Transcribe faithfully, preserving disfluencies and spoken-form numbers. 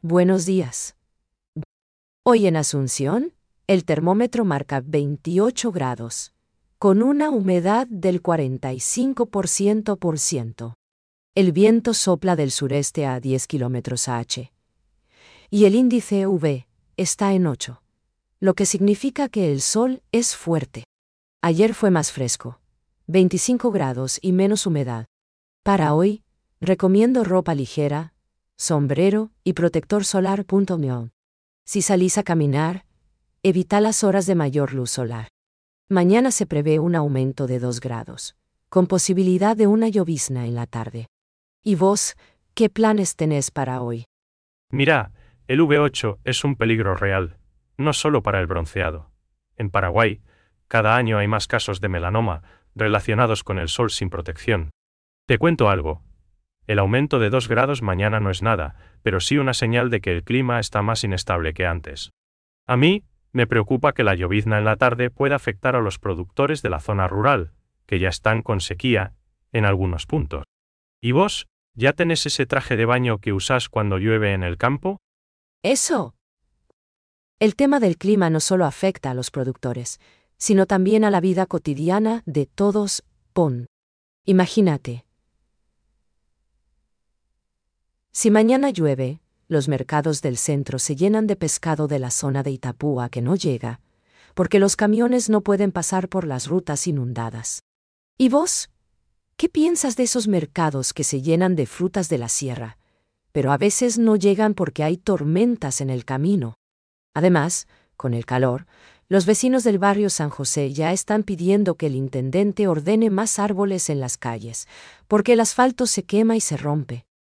Buenos días. Hoy en Asunción, el termómetro marca veintiocho grados, con una humedad del cuarenta y cinco por ciento. por ciento. El viento sopla del sureste a diez kilómetros por hora. Y el índice U V está en ocho, lo que significa que el sol es fuerte. Ayer fue más fresco, veinticinco grados y menos humedad. Para hoy, recomiendo ropa ligera, sombrero y protector solar. No. Si salís a caminar, evita las horas de mayor luz solar. Mañana se prevé un aumento de dos grados, con posibilidad de una llovizna en la tarde. ¿Y vos, qué planes tenés para hoy? Mira, el U V ocho es un peligro real, no solo para el bronceado. En Paraguay, cada año hay más casos de melanoma relacionados con el sol sin protección. Te cuento algo. El aumento de dos grados mañana no es nada, pero sí una señal de que el clima está más inestable que antes. A mí, me preocupa que la llovizna en la tarde pueda afectar a los productores de la zona rural, que ya están con sequía en algunos puntos. ¿Y vos, ya tenés ese traje de baño que usás cuando llueve en el campo? Eso. El tema del clima no solo afecta a los productores, sino también a la vida cotidiana de todos. Pon. Imagínate. Si mañana llueve, los mercados del centro se llenan de pescado de la zona de Itapúa que no llega, porque los camiones no pueden pasar por las rutas inundadas. ¿Y vos? ¿Qué piensas de esos mercados que se llenan de frutas de la sierra, pero a veces no llegan porque hay tormentas en el camino? Además, con el calor, los vecinos del barrio San José ya están pidiendo que el intendente ordene más árboles en las calles, porque el asfalto se quema y se rompe.